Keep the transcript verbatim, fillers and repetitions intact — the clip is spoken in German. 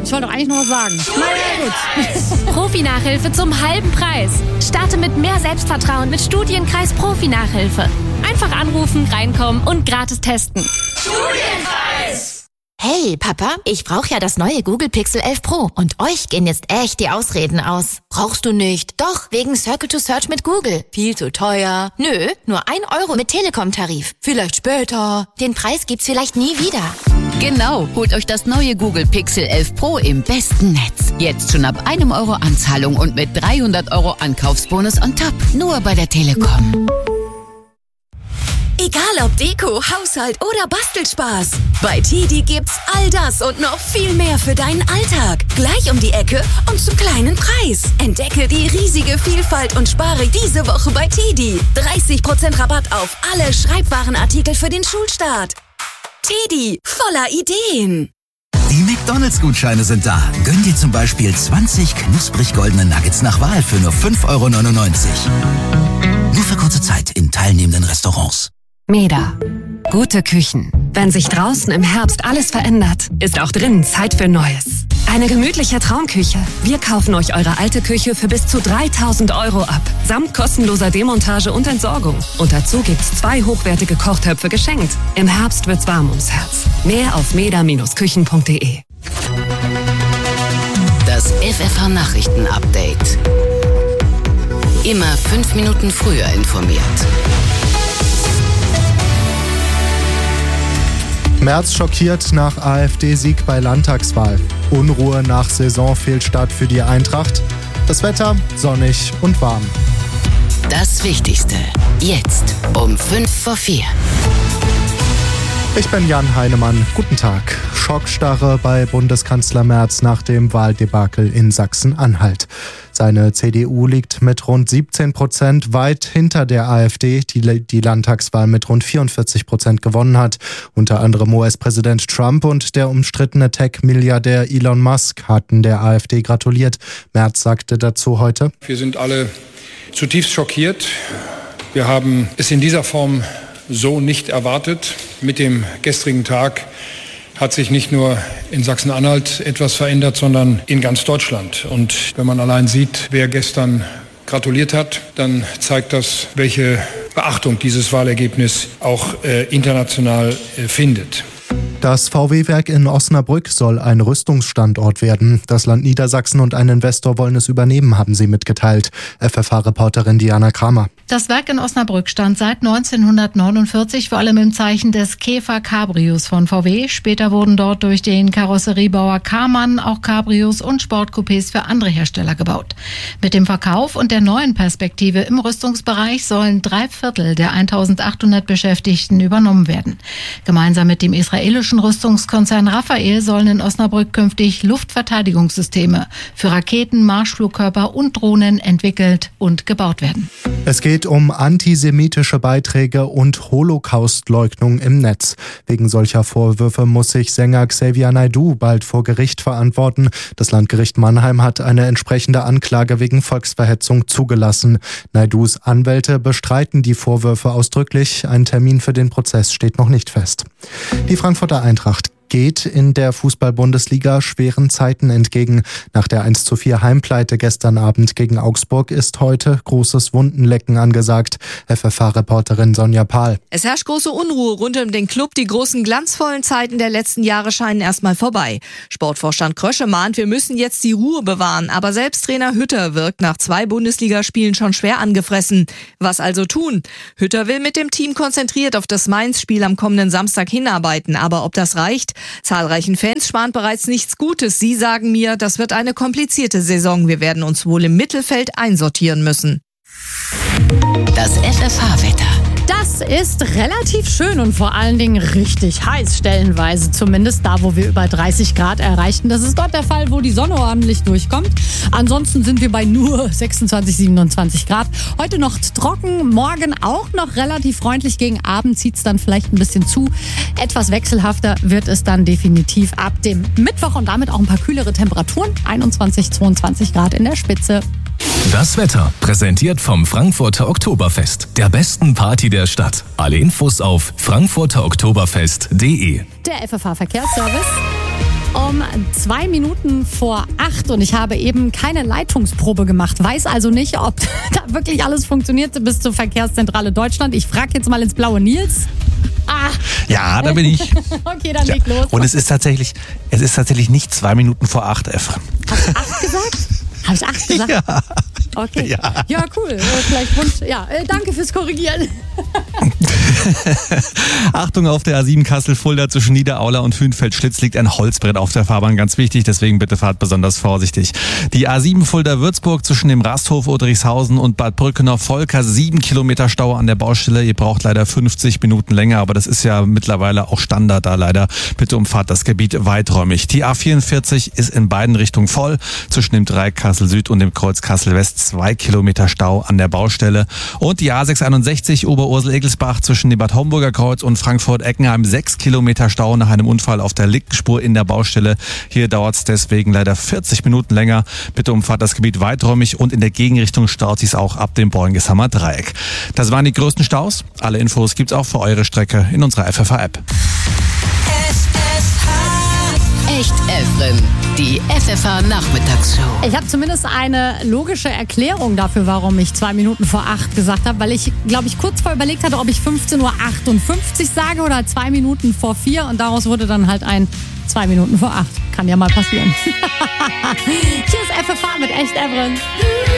Ich wollte doch eigentlich noch was sagen. Naja, gut. Profi-Nachhilfe zum halben Preis. Starte mit mehr Selbstvertrauen mit Studienkreis Profi-Nachhilfe. Einfach anrufen, reinkommen und gratis testen. Studienkreis! Hey, Papa, ich brauche ja das neue Google Pixel elf Pro und euch gehen jetzt echt die Ausreden aus. Brauchst du nicht? Doch, wegen Circle to Search mit Google. Viel zu teuer. Nö, nur ein Euro mit Telekom-Tarif. Vielleicht später. Den Preis gibt's vielleicht nie wieder. Genau, holt euch das neue Google Pixel elf Pro im besten Netz. Jetzt schon ab einem Euro Anzahlung und mit dreihundert Euro Ankaufsbonus on top. Nur bei der Telekom. Egal ob Deko, Haushalt oder Bastelspaß. Bei Tidi gibt's all das und noch viel mehr für deinen Alltag. Gleich um die Ecke und zum kleinen Preis. Entdecke die riesige Vielfalt und spare diese Woche bei Tidi. dreißig Prozent Rabatt auf alle Schreibwarenartikel für den Schulstart. Tidi, voller Ideen. Die McDonalds-Gutscheine sind da. Gönn dir zum Beispiel zwanzig knusprig goldene Nuggets nach Wahl für nur fünf Euro neunundneunzig. Nur für kurze Zeit in teilnehmenden Restaurants. Meda. Gute Küchen. Wenn sich draußen im Herbst alles verändert, ist auch drinnen Zeit für Neues. Eine gemütliche Traumküche. Wir kaufen euch eure alte Küche für bis zu dreitausend Euro ab. Samt kostenloser Demontage und Entsorgung. Und dazu gibt's zwei hochwertige Kochtöpfe geschenkt. Im Herbst wird's warm ums Herz. Mehr auf meda Bindestrich küchen punkt de. Das F F H-Nachrichten-Update. Immer fünf Minuten früher informiert. Merz schockiert nach AfD-Sieg bei Landtagswahl. Unruhe nach Saisonfehlstart für die Eintracht. Das Wetter sonnig und warm. Das Wichtigste jetzt um fünf vor vier. Ich bin Jan Heinemann. Guten Tag. Schockstarre bei Bundeskanzler Merz nach dem Wahldebakel in Sachsen-Anhalt. Seine C D U liegt mit rund siebzehn Prozent weit hinter der AfD, die die Landtagswahl mit rund vierundvierzig Prozent gewonnen hat. Unter anderem U S-Präsident Trump und der umstrittene Tech-Milliardär Elon Musk hatten der AfD gratuliert. Merz sagte dazu heute: Wir sind alle zutiefst schockiert. Wir haben es in dieser Form so nicht erwartet. Mit dem gestrigen Tag hat sich nicht nur in Sachsen-Anhalt etwas verändert, sondern in ganz Deutschland. Und wenn man allein sieht, wer gestern gratuliert hat, dann zeigt das, welche Beachtung dieses Wahlergebnis auch äh, international äh, findet. Das V W-Werk in Osnabrück soll ein Rüstungsstandort werden. Das Land Niedersachsen und ein Investor wollen es übernehmen, haben sie mitgeteilt. F F H-Reporterin Diana Kramer. Das Werk in Osnabrück stand seit neunzehnhundertneunundvierzig vor allem im Zeichen des Käfer Cabrios von V W. Später wurden dort durch den Karosseriebauer Karmann auch Cabrios und Sportcoupés für andere Hersteller gebaut. Mit dem Verkauf und der neuen Perspektive im Rüstungsbereich sollen drei Viertel der eintausendachthundert Beschäftigten übernommen werden. Gemeinsam mit dem israelischen Rüstungskonzern Rafael sollen in Osnabrück künftig Luftverteidigungssysteme für Raketen, Marschflugkörper und Drohnen entwickelt und gebaut werden. Es geht um antisemitische Beiträge und Holocaustleugnung im Netz. Wegen solcher Vorwürfe muss sich Sänger Xavier Naidoo bald vor Gericht verantworten. Das Landgericht Mannheim hat eine entsprechende Anklage wegen Volksverhetzung zugelassen. Naidoos Anwälte bestreiten die Vorwürfe ausdrücklich. Ein Termin für den Prozess steht noch nicht fest. Die Frankfurter Eintracht geht in der Fußball-Bundesliga schweren Zeiten entgegen. Nach der eins zu vier Heimpleite gestern Abend gegen Augsburg ist heute großes Wundenlecken angesagt. F F H-Reporterin Sonja Pahl. Es herrscht große Unruhe rund um den Club. Die großen glanzvollen Zeiten der letzten Jahre scheinen erstmal vorbei. Sportvorstand Krösche mahnt, wir müssen jetzt die Ruhe bewahren. Aber selbst Trainer Hütter wirkt nach zwei Bundesligaspielen schon schwer angefressen. Was also tun? Hütter will mit dem Team konzentriert auf das Mainz-Spiel am kommenden Samstag hinarbeiten. Aber ob das reicht? Zahlreichen Fans schwant bereits nichts Gutes. Sie sagen mir, das wird eine komplizierte Saison. Wir werden uns wohl im Mittelfeld einsortieren müssen. Das F F H-Wetter. Das ist relativ schön und vor allen Dingen richtig heiß, stellenweise zumindest da, wo wir über dreißig Grad erreichen. Das ist dort der Fall, wo die Sonne ordentlich durchkommt. Ansonsten sind wir bei nur sechsundzwanzig, siebenundzwanzig Grad. Heute noch trocken, morgen auch noch relativ freundlich. Gegen Abend zieht es dann vielleicht ein bisschen zu. Etwas wechselhafter wird es dann definitiv ab dem Mittwoch und damit auch ein paar kühlere Temperaturen. einundzwanzig, zweiundzwanzig Grad in der Spitze. Das Wetter, präsentiert vom Frankfurter Oktoberfest, der besten Party der Stadt. Alle Infos auf frankfurter oktoberfest punkt de. Der F F H-Verkehrsservice. Um zwei Minuten vor acht und ich habe eben keine Leitungsprobe gemacht. Weiß also nicht, ob da wirklich alles funktioniert bis zur Verkehrszentrale Deutschland. Ich frage jetzt mal ins blaue Nils. Ah. Ja, da bin ich. Okay, dann ja. leg los. Und es ist tatsächlich, es ist tatsächlich nicht zwei Minuten vor acht, Efren. Hast du acht gesagt? Habe ich acht gesagt? Ja. Okay. Ja, ja cool. Äh, vielleicht Wunsch. Ja, äh, danke fürs Korrigieren. Achtung, auf der A sieben Kassel-Fulda zwischen Niederaula und Hünfeld-Schlitz liegt ein Holzbrett auf der Fahrbahn. Ganz wichtig, deswegen bitte fahrt besonders vorsichtig. Die A sieben Fulda-Würzburg zwischen dem Rasthof Odrichshausen und Bad Brückener-Volker. Sieben Kilometer Stau an der Baustelle. Ihr braucht leider fünfzig Minuten länger, aber das ist ja mittlerweile auch Standard da leider. Bitte umfahrt das Gebiet weiträumig. Die A vierundvierzig ist in beiden Richtungen voll. Zwischen dem Dreieck Kassel Süd und dem Kreuz Kassel West zwei Kilometer Stau an der Baustelle. Und die A sechshunderteinundsechzig Oberursel-Egelsbach zwischen dem Bad Homburger Kreuz und Frankfurt-Eckenheim. sechs Kilometer Stau nach einem Unfall auf der linken Spur in der Baustelle. Hier dauert es deswegen leider vierzig Minuten länger. Bitte umfahrt das Gebiet weiträumig und in der Gegenrichtung staut sich auch ab dem Borngeshammer Dreieck. Das waren die größten Staus. Alle Infos gibt's auch für eure Strecke in unserer F F H-App. Echt Efren, die F F H-Nachmittagsshow. Ich habe zumindest eine logische Erklärung dafür, warum ich zwei Minuten vor acht gesagt habe, weil ich, glaube ich, kurz vor überlegt hatte, ob ich fünfzehn Uhr achtundfünfzig sage oder zwei Minuten vor vier und daraus wurde dann halt ein zwei Minuten vor acht. Kann ja mal passieren. Hier ist F F H mit Echt Efren.